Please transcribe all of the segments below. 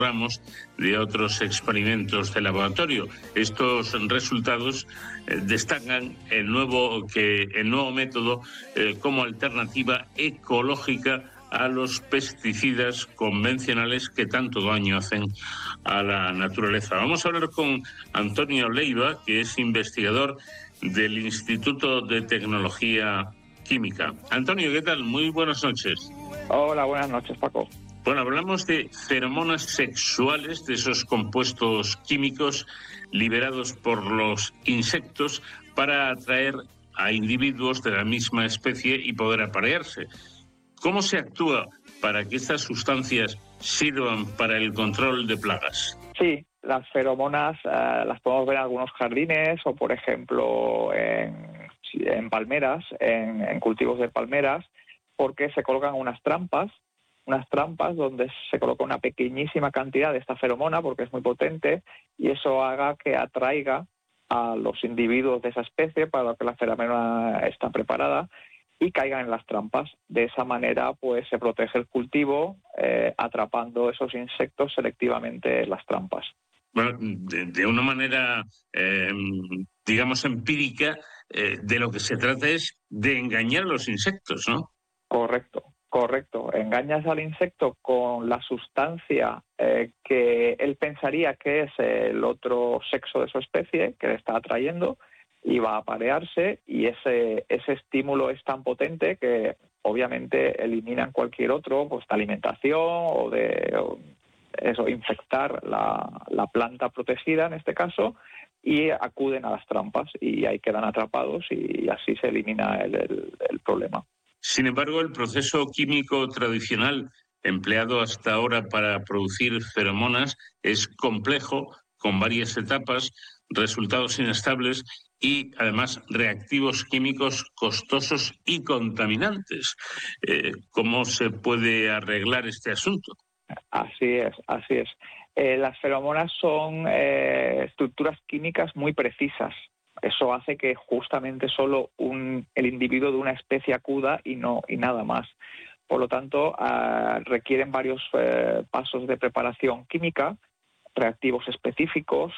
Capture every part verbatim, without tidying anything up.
Hablamos de otros experimentos de laboratorio. Estos resultados eh, destacan el nuevo, que, el nuevo método eh, como alternativa ecológica a los pesticidas convencionales que tanto daño hacen a la naturaleza. Vamos a hablar con Antonio Leiva, que es investigador del Instituto de Tecnología Química. Antonio, ¿qué tal? Muy buenas noches. Hola, buenas noches, Paco. Bueno, hablamos de feromonas sexuales, de esos compuestos químicos liberados por los insectos para atraer a individuos de la misma especie y poder aparearse. ¿Cómo se actúa para que estas sustancias sirvan para el control de plagas? Sí, las feromonas eh, las podemos ver en algunos jardines o, por ejemplo, en, en palmeras, en, en cultivos de palmeras, porque se colocan unas trampas, unas trampas donde se coloca una pequeñísima cantidad de esta feromona porque es muy potente y eso haga que atraiga a los individuos de esa especie para lo que la feromona está preparada y caigan en las trampas. De esa manera, pues se protege el cultivo eh, atrapando esos insectos selectivamente en las trampas. Bueno, de, de una manera, eh, digamos, empírica, eh, de lo que se trata es de engañar a los insectos, ¿no? Correcto, correcto. Engañas al insecto con la sustancia eh, que él pensaría que es el otro sexo de su especie, que le está atrayendo, y va a aparearse, y ese, ese estímulo es tan potente que obviamente eliminan cualquier otro, pues de alimentación o de o eso, infectar la, la planta protegida en este caso, y acuden a las trampas y ahí quedan atrapados y así se elimina el, el, el problema. Sin embargo, el proceso químico tradicional empleado hasta ahora para producir feromonas es complejo, con varias etapas, resultados inestables y, además, reactivos químicos costosos y contaminantes. Eh, ¿Cómo se puede arreglar este asunto? Así es, así es. Eh, las feromonas son eh, estructuras químicas muy precisas. Eso hace que justamente solo un, el individuo de una especie acuda y no y nada más. Por lo tanto, uh, requieren varios uh, pasos de preparación química, reactivos específicos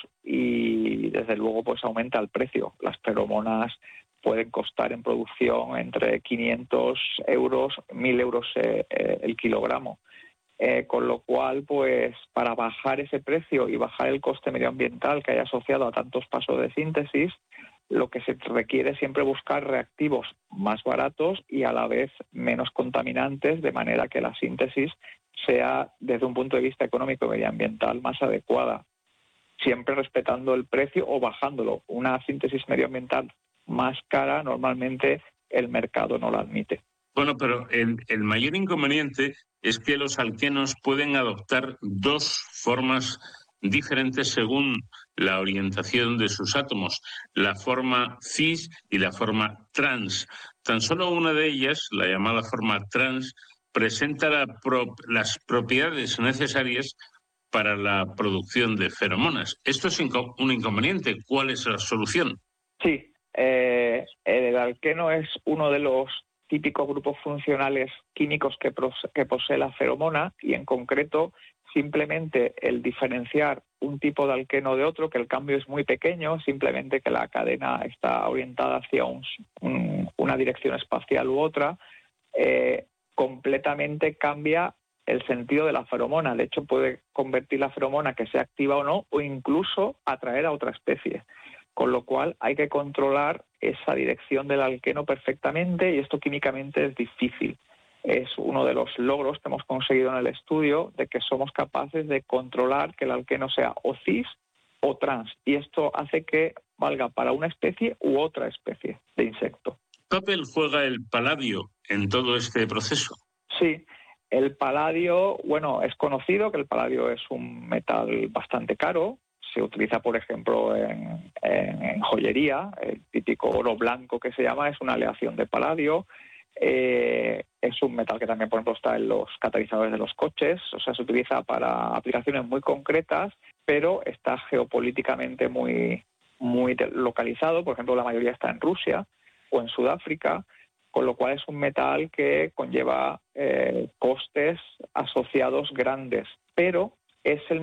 y, desde luego, pues aumenta el precio. Las feromonas pueden costar en producción entre quinientos euros, mil euros eh, eh, el kilogramo. Eh, con lo cual, pues para bajar ese precio y bajar el coste medioambiental que hay asociado a tantos pasos de síntesis, lo que se requiere es siempre buscar reactivos más baratos y a la vez menos contaminantes, de manera que la síntesis sea, desde un punto de vista económico y medioambiental, más adecuada, siempre respetando el precio o bajándolo. Una síntesis medioambiental más cara, normalmente el mercado no la admite. Bueno, pero el, el mayor inconveniente es que los alquenos pueden adoptar dos formas diferentes según la orientación de sus átomos, la forma cis y la forma trans. Tan solo una de ellas, la llamada forma trans, presenta la pro, las propiedades necesarias para la producción de feromonas. Esto es inco- un inconveniente. ¿Cuál es la solución? Sí, eh, el alqueno es uno de los típicos grupos funcionales químicos que, que posee la feromona y, en concreto, simplemente el diferenciar un tipo de alqueno de otro, que el cambio es muy pequeño, simplemente que la cadena está orientada hacia un, un, una dirección espacial u otra, eh, completamente cambia el sentido de la feromona. De hecho, puede convertir la feromona que sea activa o no, o incluso atraer a otra especie. Con lo cual hay que controlar esa dirección del alqueno perfectamente y esto químicamente es difícil. Es uno de los logros que hemos conseguido en el estudio de que somos capaces de controlar que el alqueno sea o cis o trans y esto hace que valga para una especie u otra especie de insecto. ¿Qué papel juega el paladio en todo este proceso? Sí, el paladio, bueno, es conocido que el paladio es un metal bastante caro. Se utiliza, por ejemplo, en, en, en joyería. El típico oro blanco que se llama es una aleación de paladio. Eh, es un metal que también, por ejemplo, está en los catalizadores de los coches. O sea, se utiliza para aplicaciones muy concretas, pero está geopolíticamente muy, muy localizado. Por ejemplo, la mayoría está en Rusia o en Sudáfrica, con lo cual es un metal que conlleva eh, costes asociados grandes. Pero es el